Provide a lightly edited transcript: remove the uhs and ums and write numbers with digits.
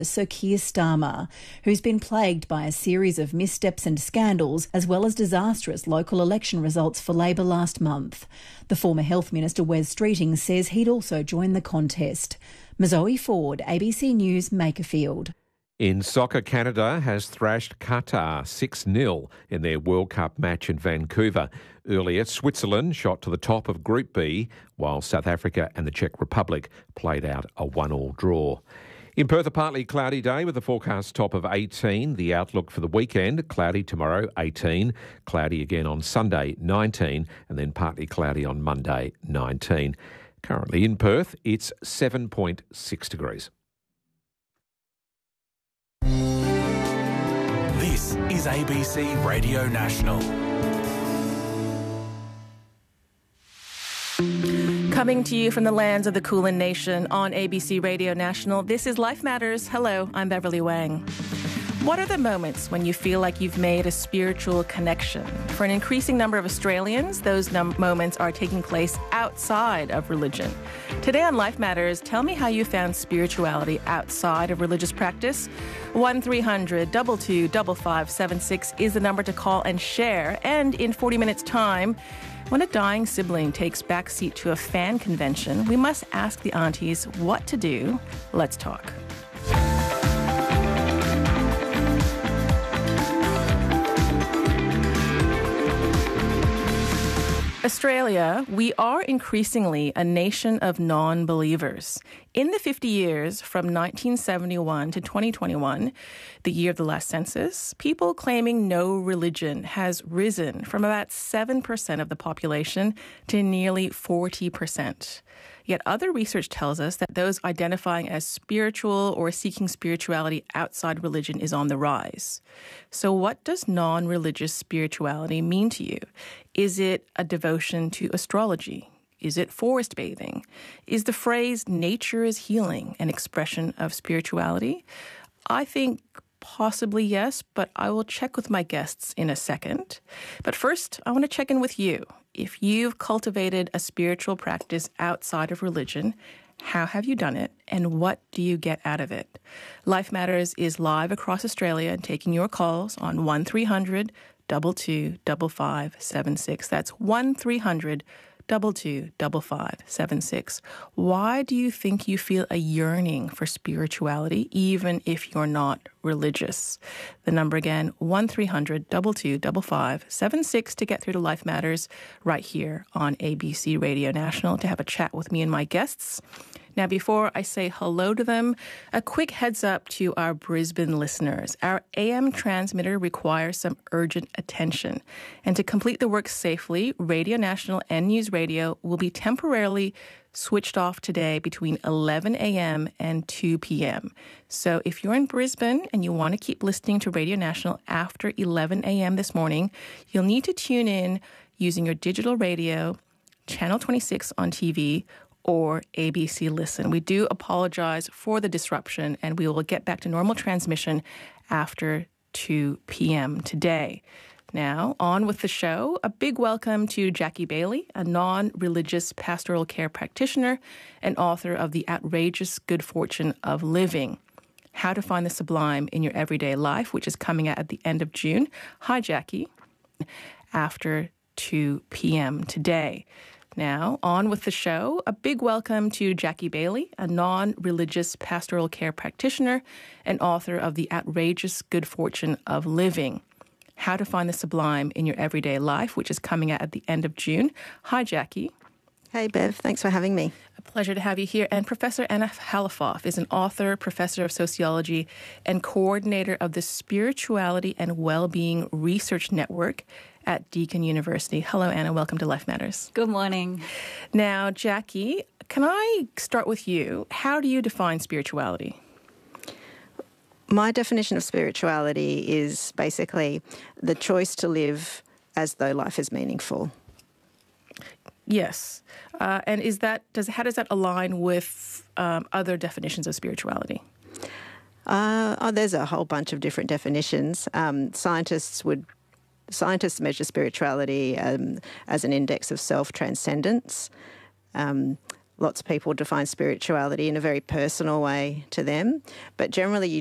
Sir Keir Starmer, who's been plagued by a series of missteps and scandals, as well as disastrous local election results for Labor last month. The former Health Minister, Wes Streeting, says he'd also join the contest. Mazoe Ford, ABC News, Makerfield. In soccer, Canada has thrashed Qatar 6-0 in their World Cup match in Vancouver. Earlier, Switzerland shot to the top of Group B, while South Africa and the Czech Republic played out a 1-1 draw. In Perth, a partly cloudy day with a forecast top of 18. The outlook for the weekend, cloudy tomorrow, 18. Cloudy again on Sunday, 19. And then partly cloudy on Monday, 19. Currently in Perth, it's 7.6 degrees. This is ABC Radio National. Coming to you from the lands of the Kulin Nation on ABC Radio National, this is Life Matters. Hello, I'm Beverly Wang. What are the moments when you feel like you've made a spiritual connection? For an increasing number of Australians, those moments are taking place outside of religion. Today on Life Matters, tell me how you found spirituality outside of religious practice. 1300 22 5576 is the number to call and share. And in 40 minutes' time, when a dying sibling takes backseat to a fan convention, we must ask the aunties what to do. Let's talk. Australia, we are increasingly a nation of non-believers. In the 50 years from 1971 to 2021, the year of the last census, people claiming no religion has risen from about 7% of the population to nearly 40%. Yet other research tells us that those identifying as spiritual or seeking spirituality outside religion is on the rise. So what does non-religious spirituality mean to you? Is it a devotion to astrology? Is it forest bathing? Is the phrase nature is healing an expression of spirituality? I think possibly yes, but I will check with my guests in a second. But first, I want to check in with you. If you've cultivated a spiritual practice outside of religion, how have you done it, and what do you get out of it? Life Matters is live across Australia and taking your calls on 1300 22 5576. That's 1300 22 5576. Why do you think you feel a yearning for spirituality, even if you're not religious? The number again, 1300 22 5576 to get through to Life Matters right here on ABC Radio National to have a chat with me and my guests. Now, before I say hello to them, a quick heads up to our Brisbane listeners. Our AM transmitter requires some urgent attention. And to complete the work safely, Radio National and News Radio will be temporarily switched off today between 11 a.m. and 2 p.m. So if you're in Brisbane and you want to keep listening to Radio National after 11 a.m. this morning, you'll need to tune in using your digital radio, Channel 26 on TV, or ABC Listen. We do apologize for the disruption, and we will get back to normal transmission after 2 p.m. today. Now, on with the show. A big welcome to Jackie Bailey, a non-religious pastoral care practitioner and author of The Outrageous Good Fortune of Living: How to Find the Sublime in Your Everyday Life, which is coming out at the end of June. Hi, Jackie. After 2 p.m. today. Now, on with the show. A big welcome to Jackie Bailey, a non-religious pastoral care practitioner and author of The Outrageous Good Fortune of Living: How to Find the Sublime in Your Everyday Life, which is coming out at the end of June. Hi, Jackie. Hey, Bev. Thanks for having me. A pleasure to have you here. And Professor Anna Halifoff is an author, professor of sociology, and coordinator of the Spirituality and Wellbeing Research Network at Deakin University. Hello, Anna. Welcome to Life Matters. Good morning. Now, Jackie, can I start with you? How do you define spirituality? My definition of spirituality is basically the choice to live as though life is meaningful. Yes. And how does that align with other definitions of spirituality? There's a whole bunch of different definitions. Scientists measure spirituality as an index of self-transcendence. lots of people define spirituality in a very personal way to them. But generally,